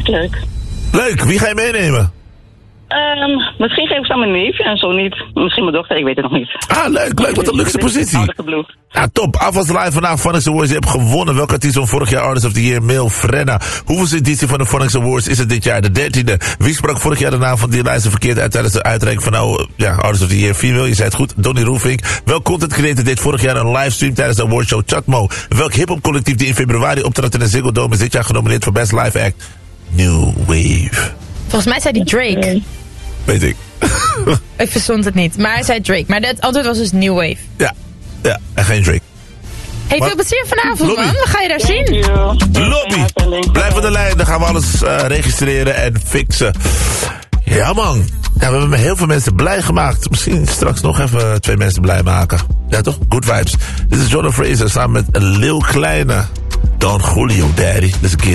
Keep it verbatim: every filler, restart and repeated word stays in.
leuk. Leuk, wie ga je meenemen? Um, misschien geef ik ze aan mijn neefje en zo niet. Misschien mijn dochter, ik weet het nog niet. Ah, leuk, leuk. Wat een luxe positie. Ja, top. Afwas live vandaag, Phonics Awards. Je hebt gewonnen. Welke artiest van vorig jaar Artist of the Year? Mail Frenna. Hoeveelste editie van de Phonics Awards is het dit jaar? De dertiende. Wie sprak vorig jaar de naam van die lijsten verkeerd uit tijdens de uitreiking van nou, ja, Artist of the Year Female? Je zei het goed. Donnie Roelvink. Welk content creator deed vorig jaar een livestream tijdens de awardshow? Chatmo. Welk hip-hop collectief die in februari optrad in de Ziggo Dome is dit jaar genomineerd voor Best Live Act? New Wave. Volgens mij zei die Drake. Weet ik. Ik verstond het niet, maar hij zei Drake. Maar het antwoord was dus New Wave. Ja, ja, en geen Drake. Hey, veel plezier vanavond, Lobby. man. Wat ga je daar zien? Lobby. Blijf aan de lijn, dan gaan we alles uh, registreren en fixen. Ja, man. Ja, we hebben heel veel mensen blij gemaakt. Misschien straks nog even twee mensen blij maken. Ja, toch? Good vibes. Dit is Jonah Fraser samen met Lil Kleine. Don Julio, daddy. Dus een keer.